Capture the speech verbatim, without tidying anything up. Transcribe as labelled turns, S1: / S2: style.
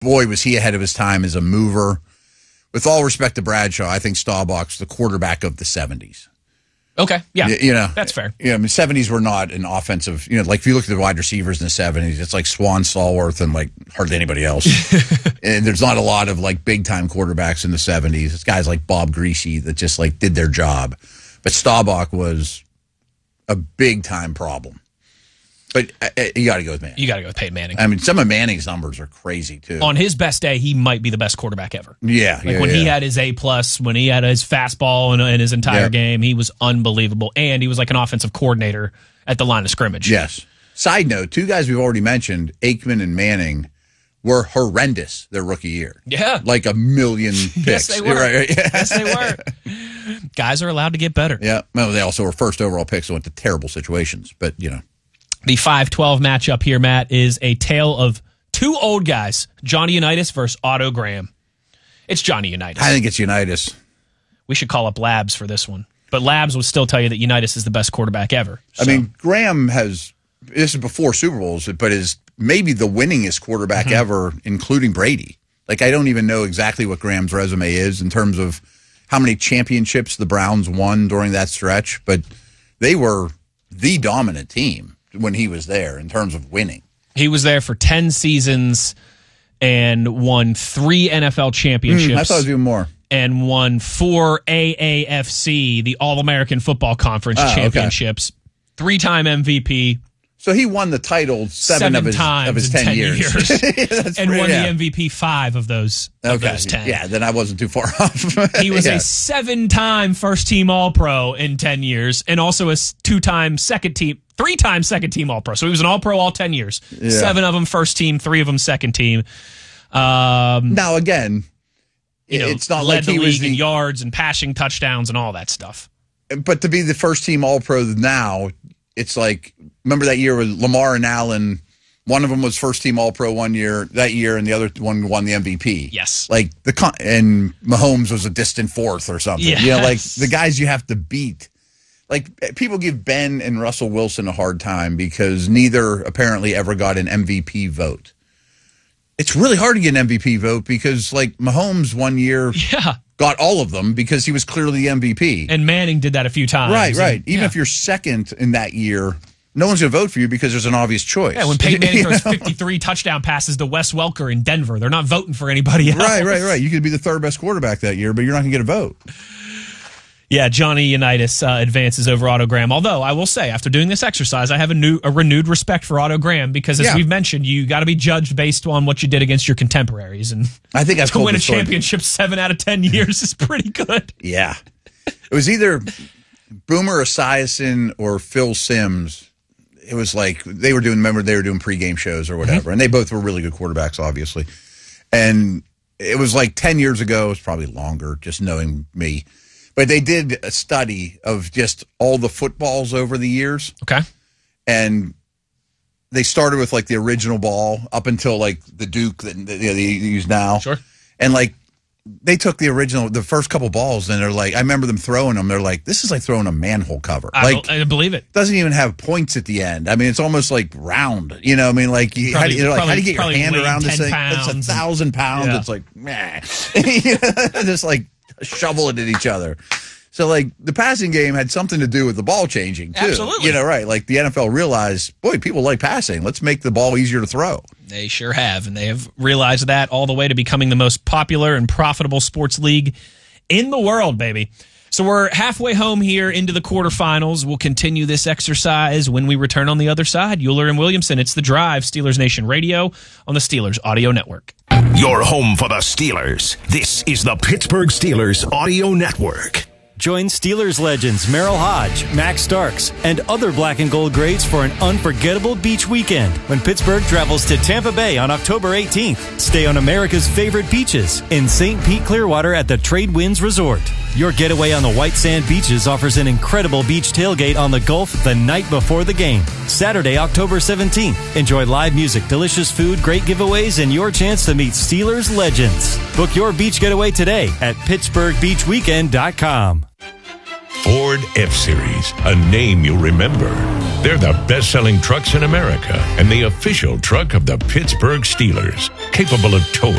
S1: boy, was he ahead of his time as a mover. With all respect to Bradshaw, I think Staubach's the quarterback of the seventies.
S2: Okay, yeah,
S1: you, you know,
S2: that's fair.
S1: Yeah, you know, I mean, seventies were not an offensive, you know, like if you look at the wide receivers in the seventies, it's like Swan Stallworth and like hardly anybody else. And there's not a lot of like big time quarterbacks in the seventies. It's guys like Bob Greasy that just like did their job. But Staubach was a big time problem. But uh, you got to go with Manning.
S2: You got to go with Peyton Manning.
S1: I mean, some of Manning's numbers are crazy, too.
S2: On his best day, he might be the best quarterback ever.
S1: Yeah.
S2: Like
S1: yeah,
S2: when
S1: yeah.
S2: he had his A-plus, when he had his fastball in, in his entire
S1: yeah.
S2: game, he was unbelievable. And he was like an offensive coordinator at the line of scrimmage.
S1: Yes. Side note, two guys we've already mentioned, Aikman and Manning, were horrendous their rookie year.
S2: Yeah.
S1: Like a million picks.
S2: Yes, they were.
S1: Right, right.
S2: Yes, they were. Guys are allowed to get better.
S1: Yeah. Well, they also were first overall picks and went to terrible situations. But, you know.
S2: The five twelve matchup here, Matt, is a tale of two old guys, Johnny Unitas versus Otto Graham. It's Johnny Unitas.
S1: I think it's Unitas.
S2: We should call up Labs for this one. But Labs will still tell you that Unitas is the best quarterback ever. So.
S1: I mean, Graham has, this is before Super Bowls, but is maybe the winningest quarterback mm-hmm. ever, including Brady. Like, I don't even know exactly what Graham's resume is in terms of how many championships the Browns won during that stretch, but they were the dominant team when he was there in terms of winning.
S2: He was there for ten seasons and won three N F L championships.
S1: Mm, I thought it was even more.
S2: And won four A A F C, the All-American Football Conference
S1: oh,
S2: championships. Okay. Three-time M V P.
S1: So he won the title seven,
S2: seven
S1: of his,
S2: times
S1: of his ten,
S2: ten
S1: years.
S2: years.
S1: and
S2: pretty, won yeah. the M V P five of those,
S1: okay.
S2: of those ten.
S1: Yeah, then I wasn't too far off.
S2: He was
S1: yeah.
S2: a seven-time first-team All-Pro in ten years and also a two-time second-team, three-time second-team All-Pro. So he was an All-Pro all ten years. Yeah. Seven of them first-team, three of them second-team. Um,
S1: now, again,
S2: you know,
S1: it's not
S2: led
S1: like
S2: the
S1: he
S2: league
S1: was the,
S2: in yards and passing touchdowns and all that stuff.
S1: But to be the first-team All-Pro now, it's like, remember that year with Lamar and Allen, one of them was first-team All-Pro one year, that year, and the other one won the M V P.
S2: Yes.
S1: Like, the con- and Mahomes was a distant fourth or something.
S2: Yes.
S1: You know, like, the guys you have to beat. Like, people give Ben and Russell Wilson a hard time because neither apparently ever got an M V P vote. It's really hard to get an M V P vote because, like, Mahomes one year
S2: yeah.
S1: got all of them because he was clearly the M V P.
S2: And Manning did that a few times.
S1: Right, right.
S2: And,
S1: Even
S2: yeah.
S1: if you're second in that year, no one's going to vote for you because there's an obvious choice.
S2: Yeah, when Peyton Manning throws fifty-three touchdown passes to Wes Welker in Denver, they're not voting for anybody else.
S1: Right, right, right. You could be the third best quarterback that year, but you're not going to get a vote.
S2: Yeah, Johnny Unitas uh, advances over Otto Graham. Although, I will say, after doing this exercise, I have a new, a renewed respect for Otto Graham because, as
S1: yeah.
S2: we've mentioned, you got to be judged based on what you did against your contemporaries. And
S1: I think I've
S2: to win a
S1: story.
S2: championship seven out of ten years is pretty good.
S1: Yeah. It was either Boomer Esiason or Phil Simms. It was like they were doing, remember, they were doing pregame shows or whatever, mm-hmm. and they both were really good quarterbacks, obviously. And it was like ten years ago, it's probably longer, just knowing me. But they did a study of just all the footballs over the years.
S2: Okay.
S1: And they started with like the original ball up until like the Duke that they use now.
S2: Sure.
S1: And like they took the original, the first couple balls, and they're like, I remember them throwing them. They're like, this is like throwing a manhole cover.
S2: I,
S1: like,
S2: I believe it.
S1: Doesn't even have points at the end. I mean, it's almost like round. You know, I mean, like, you,
S2: probably,
S1: how, do you, like
S2: probably,
S1: how do you get your hand around this thing?
S2: Pounds.
S1: It's a thousand pounds.
S2: Yeah.
S1: It's like, meh. Just like shovel it at each other. So, like, the passing game had something to do with the ball changing, too.
S2: Absolutely.
S1: You know, right. Like, the N F L realized, boy, people like passing. Let's make the ball easier to throw.
S2: They sure have, and they have realized that all the way to becoming the most popular and profitable sports league in the world, baby. So we're halfway home here into the quarterfinals. We'll continue this exercise when we return on the other side. Euler and Williamson, it's The Drive, Steelers Nation Radio on the Steelers Audio Network.
S3: Your home for the Steelers. This is the Pittsburgh Steelers Audio Network.
S4: Join Steelers legends Merrill Hodge, Max Starks, and other black and gold greats for an unforgettable beach weekend when Pittsburgh travels to Tampa Bay on October eighteenth. Stay on America's favorite beaches in Saint Pete Clearwater at the Trade Winds Resort. Your getaway on the white sand beaches offers an incredible beach tailgate on the Gulf the night before the game. Saturday, October seventeenth. Enjoy live music, delicious food, great giveaways, and your chance to meet Steelers legends. Book your beach getaway today at Pittsburgh Beach Weekend dot com.
S5: Ford F-Series, a name you'll remember. They're the best-selling trucks in America and the official truck of the Pittsburgh Steelers, capable of towing